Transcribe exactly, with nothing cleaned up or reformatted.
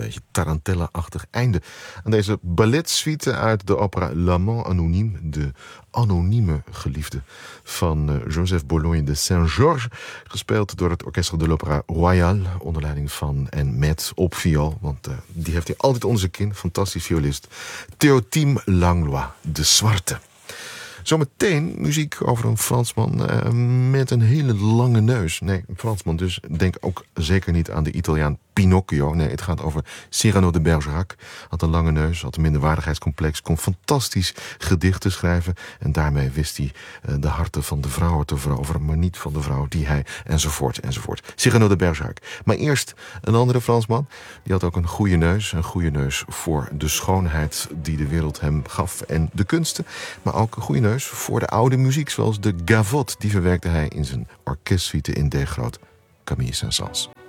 beetje tarantella-achtig einde aan deze balletsuite uit de opera L'Amant Anonyme, de anonieme geliefde van uh, Joseph Bologne de Saint-Georges, gespeeld door het Orchestre de l'Opéra Royal onder leiding van en met op viool, want uh, die heeft hij altijd onder zijn kin, fantastisch violist, Théotime Langlois, de Zwarte. Zometeen muziek over een Fransman uh, met een hele lange neus. Nee, een Fransman, dus denk ook zeker niet aan de Italiaan Pinocchio. Nee, het gaat over Cyrano de Bergerac. Had een lange neus, had een minderwaardigheidscomplex, kon fantastisch gedichten schrijven. En daarmee wist hij uh, de harten van de vrouwen te veroveren, maar niet van de vrouw die hij, enzovoort, enzovoort. Cyrano de Bergerac. Maar eerst een andere Fransman. Die had ook een goede neus. Een goede neus voor de schoonheid die de wereld hem gaf en de kunsten. Maar ook een goede neus voor de oude muziek, zoals de gavotte. Die verwerkte hij in zijn orkestsuite in D groot, Camille Saint-Saëns.